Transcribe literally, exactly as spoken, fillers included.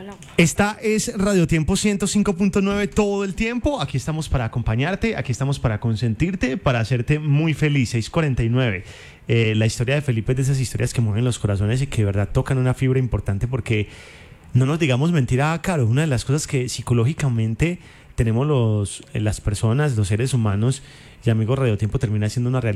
al agua. Esta es Radio Tiempo ciento cinco punto nueve todo el tiempo. Aquí estamos para acompañarte, aquí estamos para consentirte, para hacerte muy feliz. seis cuarenta y nueve. Eh, la historia de Felipe es de esas historias que mueven los corazones y que de verdad tocan una fibra importante porque no nos digamos mentira, Caro. Una de las cosas que psicológicamente tenemos los, las personas, los seres humanos, y amigos, Radio Tiempo termina siendo una realidad.